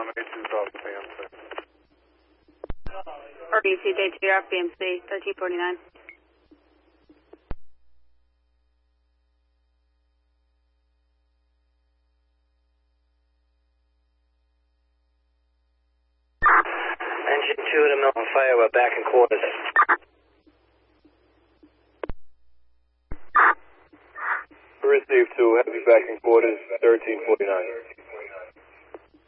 RBC Day 2, FBMC 1349. Engine 2 to Milton Fire, we're back in quarters. Received 2, heavy back in quarters, 1349.